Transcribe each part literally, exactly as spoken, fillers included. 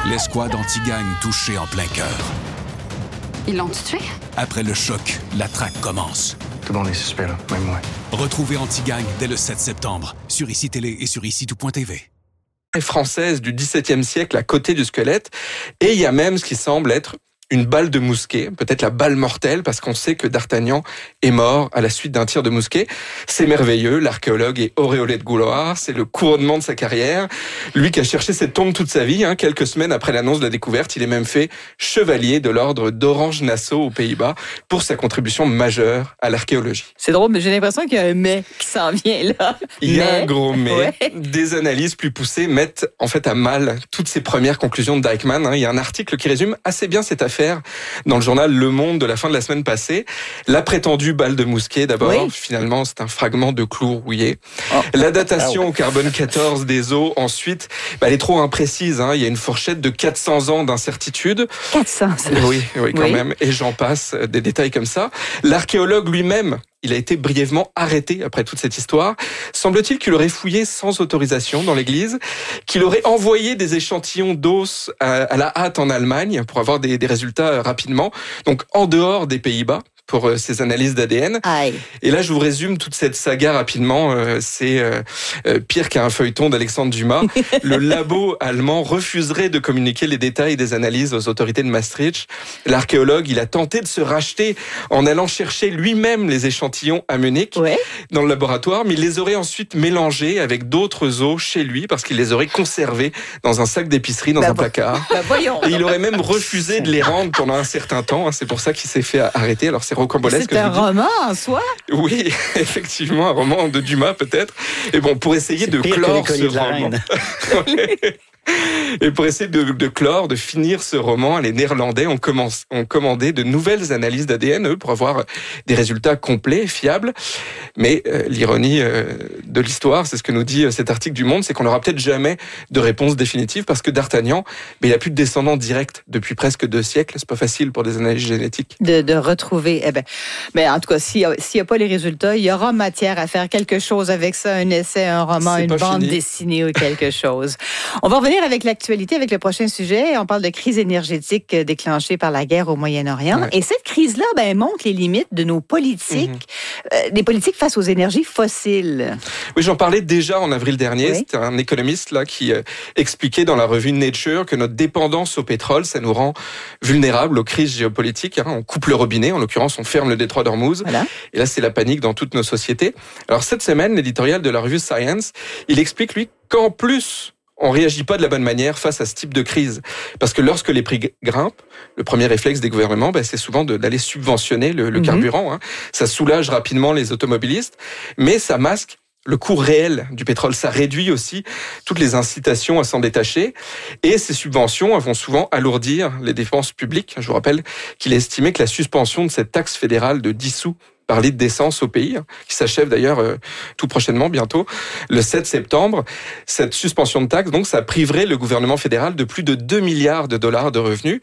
L'escouade anti-gang touchée en plein cœur. Ils l'ont tué? Après le choc, la traque commence. Tout le monde est suspect, là, même moi. Retrouvez Anti-Gang dès le sept septembre sur I C I Télé et sur ici tout point t v. Française du dix-septième siècle à côté du squelette. Et il y a même ce qui semble être une balle de mousquet, peut-être la balle mortelle, parce qu'on sait que D'Artagnan est mort à la suite d'un tir de mousquet. C'est merveilleux, l'archéologue est auréolé de gloire, c'est le couronnement de sa carrière. Lui qui a cherché cette tombe toute sa vie, hein, quelques semaines après l'annonce de la découverte, il est même fait chevalier de l'ordre d'Orange-Nassau aux Pays-Bas pour sa contribution majeure à l'archéologie. C'est drôle, mais j'ai l'impression qu'il y a un mais qui s'en vient là. Il y a mais... un gros mais. Ouais. Des analyses plus poussées mettent en fait à mal toutes ces premières conclusions de Dijkman. Hein. Il y a un article qui résume assez bien cette affaire dans le journal Le Monde de la fin de la semaine passée. La prétendue balle de mousquet, d'abord, oui. Finalement, c'est un fragment de clou rouillé. Oh. La datation au carbone quatorze des os, ensuite, bah, elle est trop imprécise. Hein. Il y a une fourchette de quatre cents ans d'incertitude. quatre cents Oui, oui, quand oui. même. Et j'en passe, des détails comme ça. L'archéologue lui-même, il a été brièvement arrêté après toute cette histoire. Semble-t-il qu'il aurait fouillé sans autorisation dans l'église, qu'il aurait envoyé des échantillons d'os à, à la hâte en Allemagne pour avoir des, des résultats rapidement, donc en dehors des Pays-Bas, pour euh, ces analyses d'A D N. Aïe. Et là, je vous résume toute cette saga rapidement. Euh, c'est euh, euh, pire qu'un feuilleton d'Alexandre Dumas. Le labo allemand refuserait de communiquer les détails des analyses aux autorités de Maastricht. L'archéologue, il a tenté de se racheter en allant chercher lui-même les échantillons à Munich, ouais. dans le laboratoire, mais il les aurait ensuite mélangés avec d'autres os chez lui parce qu'il les aurait conservés dans un sac d'épicerie, dans bah un bon. placard. Bah voyons. Et il aurait même refusé de les rendre pendant un certain temps. C'est pour ça qu'il s'est fait arrêter. Alors c'est rocambolesque. C'est un roman en soi. Oui, effectivement, un roman de Dumas peut-être. Et bon, pour essayer c'est de pire clore que ce roman. Et pour essayer de, de clore, de finir ce roman, les Néerlandais ont, commencé, ont commandé de nouvelles analyses d'A D N, eux, pour avoir des résultats complets, fiables. Mais euh, l'ironie euh, de l'histoire, c'est ce que nous dit euh, cet article du Monde, c'est qu'on n'aura peut-être jamais de réponse définitive parce que D'Artagnan, ben, il n'a plus de descendants directs depuis presque deux siècles. C'est pas facile pour des analyses génétiques. De, de retrouver. Eh ben, mais en tout cas, s'il n'y a, a pas les résultats, il y aura matière à faire quelque chose avec ça, un essai, un roman, c'est une bande fini. dessinée ou quelque chose. On va revenir avec l'actualité, avec le prochain sujet. On parle de crise énergétique déclenchée par la guerre au Moyen-Orient. Ouais. Et cette crise-là, ben, montre les limites de nos politiques, mm-hmm. euh, des politiques face aux énergies fossiles. Oui, j'en parlais déjà en avril dernier. Oui. C'était un économiste là qui euh, expliquait dans la revue Nature que notre dépendance au pétrole, ça nous rend vulnérables aux crises géopolitiques. Hein. On coupe le robinet, en l'occurrence, on ferme le détroit d'Ormuz. Voilà. Et là, c'est la panique dans toutes nos sociétés. Alors cette semaine, l'éditorial de la revue Science, il explique lui qu'en plus on réagit pas de la bonne manière face à ce type de crise. Parce que lorsque les prix grimpent, le premier réflexe des gouvernements, ben, c'est souvent de, d'aller subventionner le, le mm-hmm. carburant. Hein. Ça soulage rapidement les automobilistes, mais ça masque le coût réel du pétrole. Ça réduit aussi toutes les incitations à s'en détacher. Et ces subventions vont souvent alourdir les dépenses publiques. Je vous rappelle qu'il est estimé que la suspension de cette taxe fédérale de dix sous par litre d'essence au pays, qui s'achève d'ailleurs euh, tout prochainement, bientôt, le sept septembre. Cette suspension de taxe, donc, ça priverait le gouvernement fédéral de plus de deux milliards de dollars de revenus.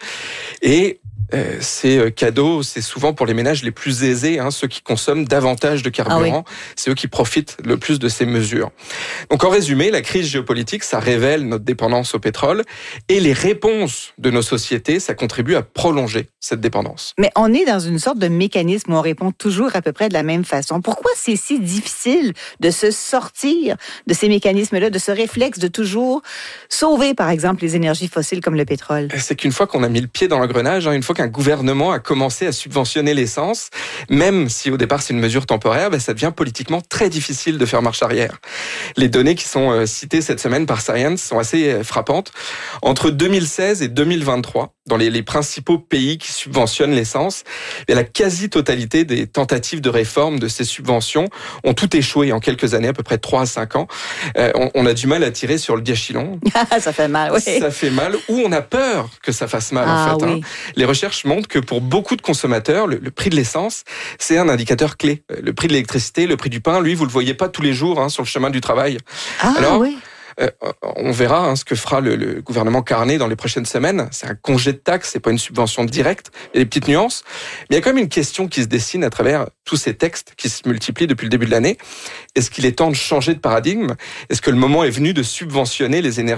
Et euh, ces cadeaux, c'est souvent pour les ménages les plus aisés, hein, ceux qui consomment davantage de carburant. Ah oui. C'est eux qui profitent le plus de ces mesures. Donc, en résumé, la crise géopolitique, ça révèle notre dépendance au pétrole et les réponses de nos sociétés, ça contribue à prolonger cette dépendance. Mais on est dans une sorte de mécanisme où on répond toujours à peu près de la même façon. Pourquoi c'est si difficile de se sortir de ces mécanismes-là, de ce réflexe de toujours sauver, par exemple, les énergies fossiles comme le pétrole? C'est qu'une fois qu'on a mis le pied dans l'engrenage, hein, une fois qu'un gouvernement a commencé à subventionner l'essence, même si au départ c'est une mesure temporaire, ben ça devient politiquement très difficile de faire marche arrière. Les données qui sont euh, citées cette semaine par Science sont assez euh, frappantes. Entre deux mille seize et deux mille vingt-trois, dans les, les principaux pays qui subventionnent l'essence, et la quasi-totalité des tentatives de réforme de ces subventions ont tout échoué en quelques années, à peu près trois à cinq ans. Euh, on, on a du mal à tirer sur le diachylon. Ça fait mal, oui. Ça fait mal, ou on a peur que ça fasse mal, ah, en fait. Oui. Hein. Les recherches montrent que pour beaucoup de consommateurs, le, le prix de l'essence, c'est un indicateur clé. Le prix de l'électricité, le prix du pain, lui, vous le voyez pas tous les jours hein, sur le chemin du travail. Ah, Alors, oui. Euh, on verra hein, ce que fera le, le gouvernement Carnet dans les prochaines semaines. C'est un congé de taxes, c'est pas une subvention directe. Il y a des petites nuances. Mais il y a quand même une question qui se dessine à travers tous ces textes qui se multiplient depuis le début de l'année. Est-ce qu'il est temps de changer de paradigme? Est-ce que le moment est venu de subventionner les énergies